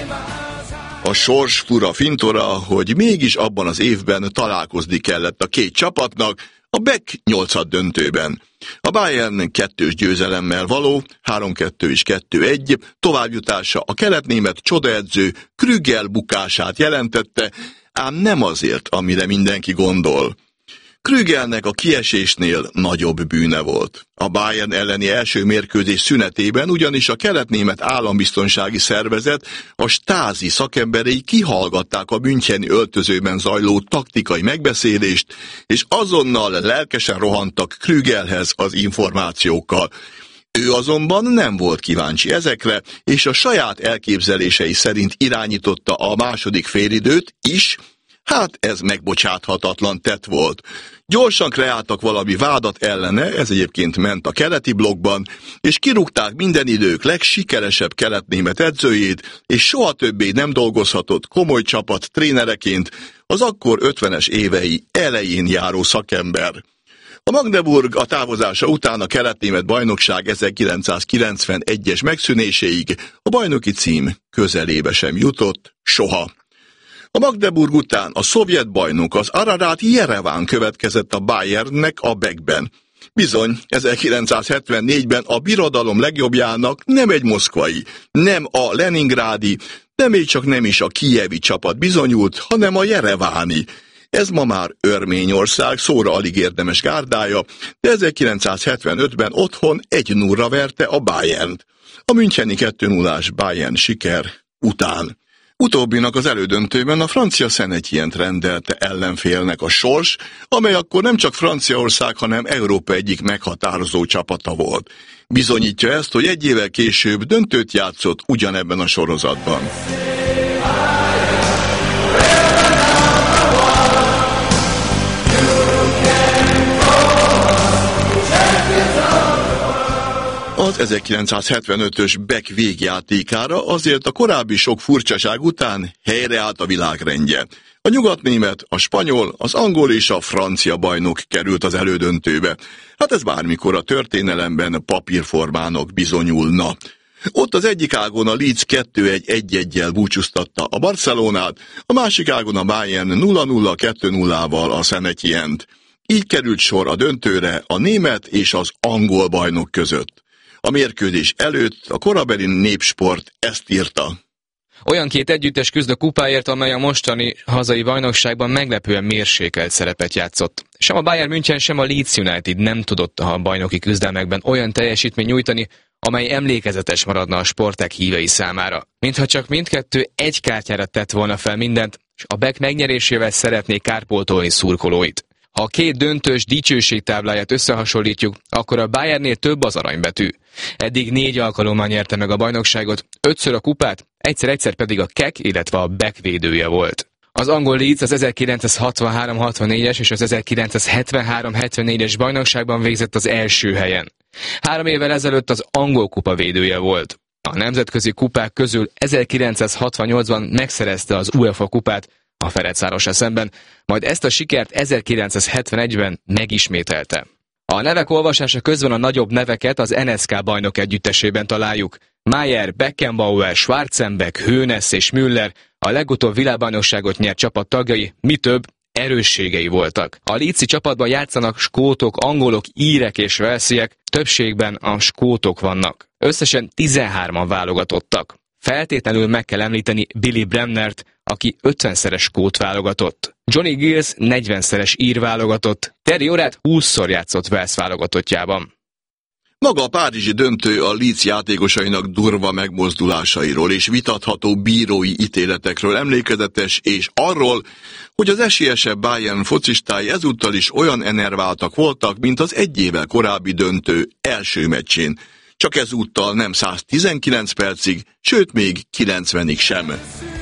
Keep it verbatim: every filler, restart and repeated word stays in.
A sors fura fintora, hogy mégis abban az évben találkozni kellett a két csapatnak, a Beck nyolcad döntőben. A Bayern kettős győzelemmel való, három kettő és kettő egy, továbbjutása a keletnémet csodaedző Krügel bukását jelentette, ám nem azért, amire mindenki gondol. Krügelnek a kiesésnél nagyobb bűne volt. A Bayern elleni első mérkőzés szünetében ugyanis a keletnémet állambiztonsági szervezet, a Stasi szakemberei kihallgatták a müncheni öltözőben zajló taktikai megbeszélést, és azonnal lelkesen rohantak Krügelhez az információkkal. Ő azonban nem volt kíváncsi ezekre, és a saját elképzelései szerint irányította a második félidőt is. Hát ez megbocsáthatatlan tett volt. Gyorsan kreáltak valami vádat ellene, ez egyébként ment a keleti blokkban, és kirúgták minden idők legsikeresebb keletnémet edzőjét, és soha többé nem dolgozhatott komoly csapat trénereként, az akkor ötvenes évei elején járó szakember. A Magdeburg a távozása után a keletnémet bajnokság ezerkilencszázkilencvenegyes megszűnéséig a bajnoki cím közelébe sem jutott, soha. A Magdeburg után a szovjet bajnok, az Ararat Jereván következett a Bayernnek a Beckben. Bizony, ezerkilencszázhetvennégyben a birodalom legjobbjának nem egy moszkvai, nem a leningrádi, de még csak nem is a kijevi csapat bizonyult, hanem a jereváni. Ez ma már Örményország szóra alig érdemes gárdája, de ezerkilencszázhetvenötben otthon egy nullra verte a Bayernt. A müncheni kettő nullás Bayern siker után. Utóbbinak az elődöntőben a francia Saint-Étienne-t rendelte ellenfélnek a sors, amely akkor nem csak Franciaország, hanem Európa egyik meghatározó csapata volt. Bizonyítja ezt, hogy egy évvel később döntőt játszott ugyanebben a sorozatban. Az ezerkilencszázhetvenötös Beck végjátékára azért a korábbi sok furcsaság után helyreállt a világrendje. A nyugatnémet, a spanyol, az angol és a francia bajnok került az elődöntőbe. Hát ez bármikor a történelemben papírformának bizonyulna. Ott az egyik ágon a Leeds kettő egy egy egyel búcsúztatta a Barcelonát, a másik ágon a Bayern nulla nulla kettő nullával a Saint-Étienne-t. Így került sor a döntőre a német és az angol bajnok között. A mérkőzés előtt a korabeli Népsport ezt írta. Olyan két együttes küzd a kupáért, amely a mostani hazai bajnokságban meglepően mérsékelt szerepet játszott. Sem a Bayern München, sem a Leeds United nem tudott a bajnoki küzdelmekben olyan teljesítményt nyújtani, amely emlékezetes maradna a sportág hívei számára. Mintha csak mindkettő egy kártyára tett volna fel mindent, és a Beck megnyerésével szeretné kárpótolni szurkolóit. Ha a két döntős dicsőségtábláját összehasonlítjuk, akkor a Bayernnél több az aranybetű. Eddig négy alkalommal nyerte meg a bajnokságot, ötször a kupát, egyszer-egyszer pedig a Keck, illetve a Beck védője volt. Az angol Leeds az ezerkilencszázhatvanhárom hatvannégyes és az ezerkilencszázhetvenhárom hetvennégyes bajnokságban végzett az első helyen. Három évvel ezelőtt az angol kupa védője volt. A nemzetközi kupák közül ezerkilencszázhatvannyolcban megszerezte az UEFA kupát a Ferencvárossal szemben, majd ezt a sikert ezerkilencszázhetvenegyben megismételte. A nevek olvasása közben a nagyobb neveket az en es ká bajnok együttesében találjuk. Maier, Beckenbauer, Schwarzenbeck, Hoeneß és Müller a legutóbb világbajnokságot nyert csapat tagjai, mi több, erősségei voltak. A leedsi csapatban játszanak skótok, angolok, írek és walesiek, többségben a skótok vannak. Összesen tizenhárman válogatottak. Feltétlenül meg kell említeni Billy Bremnert, aki ötvenszeres skót válogatott. Johnny Giles negyvenszeres ír válogatott, Terry Orát húszszor játszott Wales válogatottjában. Maga a párizsi döntő a Leeds játékosainak durva megmozdulásairól és vitatható bírói ítéletekről emlékezetes, és arról, hogy az esélyesebb Bayern focistái ezúttal is olyan enerváltak voltak, mint az egy évvel korábbi döntő első meccsén. Csak ezúttal nem száztizenkilenc percig, sőt még kilencvenig sem.